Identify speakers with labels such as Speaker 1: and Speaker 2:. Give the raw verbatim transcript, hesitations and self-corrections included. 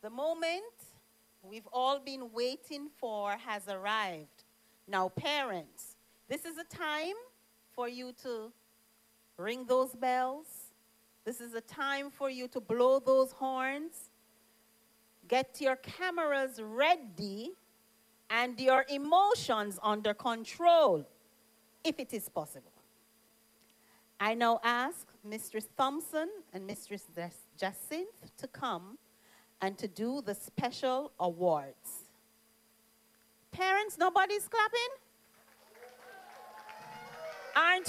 Speaker 1: The moment we've all been waiting for has arrived. Now, parents, this is a time for you to ring those bells. This is a time for you to blow those horns. Get your cameras ready and your emotions under control, if it is possible. I now ask Mistress Thompson and Mistress Jacinth to come and to do the special awards. Parents, nobody's clapping? Aren't